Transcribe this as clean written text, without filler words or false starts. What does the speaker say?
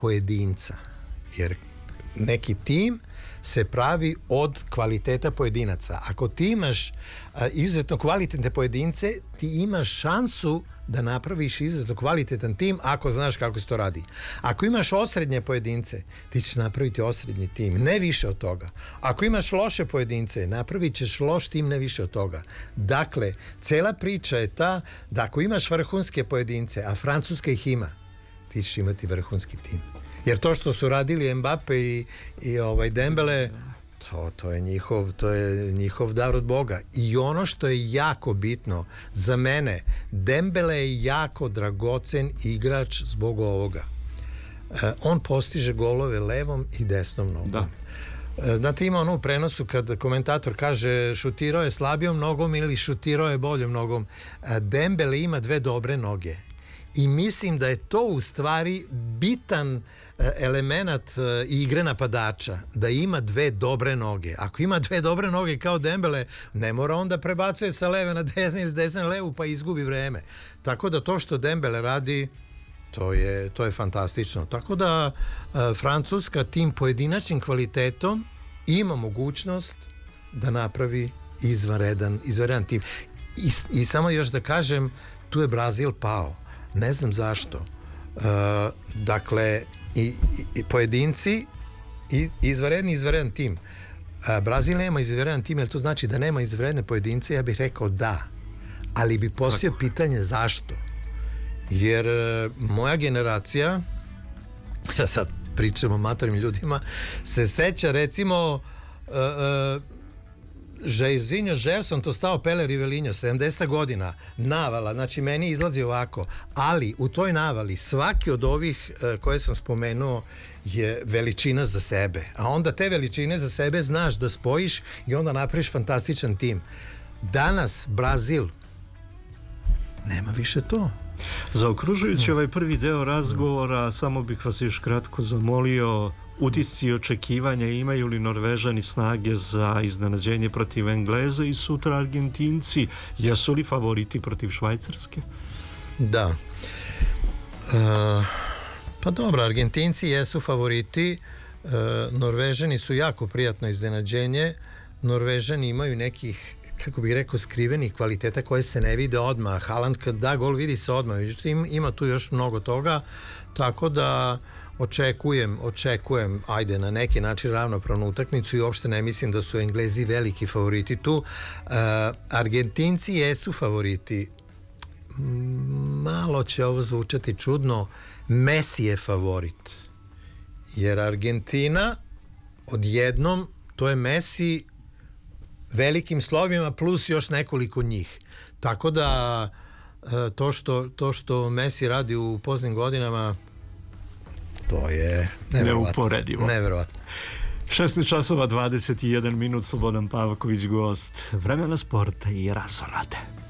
pojedinca, jer neki tim se pravi od kvaliteta pojedinaca. Ako ti imaš izuzetno kvalitetne pojedince, ti imaš šansu da napraviš izuzetno kvalitetan tim ako znaš kako se to radi. Ako imaš osrednje pojedince, ti ćeš napraviti osrednji tim, ne više od toga. Ako imaš loše pojedince, napravit ćeš loš tim, ne više od toga. Dakle, cela priča je ta da ako imaš vrhunske pojedince, a Francuska ih ima, ti ćeš imati vrhunski tim. Jer to što su radili Mbappe i Dembele, to je njihov dar od Boga. I ono što je jako bitno za mene, Dembele je jako dragocen igrač zbog ovoga. On postiže golove levom i desnom nogom. Da. Znate, ima ono u prenosu kad komentator kaže šutirao je slabijom nogom ili šutirao je boljom nogom. Dembele ima dve dobre noge. I mislim da je to u stvari bitan element igre napadača, da ima dve dobre noge. Ako ima dve dobre noge kao Dembele, ne mora onda prebacuje sa leve na desne ili s desne na levu pa izgubi vreme. Tako da to što Dembele radi, to je fantastično. Tako da Francuska tim pojedinačnim kvalitetom ima mogućnost da napravi izvanredan tim. I samo još da kažem, tu je Brazil pao. Ne znam zašto. Dakle, i pojedinci i izvanredan tim. Brazil nema izvanredan tim, jer to znači da nema izvanredne pojedince? Ja bih rekao da. Ali bi postavio pitanje zašto. Jer moja generacija, ja sad pričam o matorim ljudima, se seća recimo Jairzinho, Gerson, Tostao, Pele, Rivelinho, 70. godina, navala, znači meni izlazi ovako, ali u toj navali svaki od ovih koje sam spomenuo je veličina za sebe, a onda te veličine za sebe znaš da spojiš i onda napraviš fantastičan tim. Danas Brazil nema više to. Zaokružujući ovaj prvi deo razgovora, samo bih vas još kratko zamolio, utisci i očekivanja, imaju li Norvežani snage za iznenađenje protiv Engleza i sutra Argentinci? Jesu li favoriti protiv Švajcarske? Da. Pa dobro, Argentinci jesu favoriti, Norvežani su jako prijatno iznenađenje, Norvežani imaju nekih, kako bih rekao, skrivenih kvaliteta koje se ne vide odmah. Haaland kad da gol vidi se odmah, međutim ima tu još mnogo toga, tako da očekujem, ajde, na neki način ravnopravnu utakmicu i uopšte ne mislim da su Englezi veliki favoriti tu. Argentinci jesu favoriti. Malo će ovo zvučati čudno, Messi je favorit. Jer Argentina odjednom, to je Messi velikim slovima plus još nekoliko njih. Tako da to što Messi radi u poznim godinama, to je neuporedivo. Neverovatno. 16 časova 21 minut, Slobodan Pavković gost Vremena sporta i Rasonade.